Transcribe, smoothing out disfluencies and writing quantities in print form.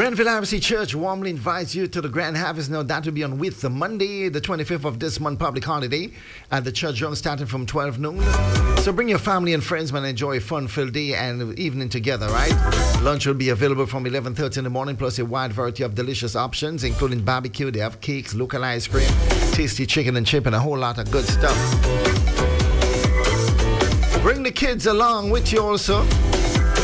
Granville RC Church warmly invites you to the Grand Harvest. Now, that will be on with the Monday, the 25th of this month, public holiday, at the church ground starting from 12 noon. So bring your family and friends and enjoy a fun-filled day and evening together, right? Lunch will be available from 11:30 in the morning, plus a wide variety of delicious options, including barbecue. They have cakes, local ice cream, tasty chicken and chip, and a whole lot of good stuff. Bring the kids along with you also.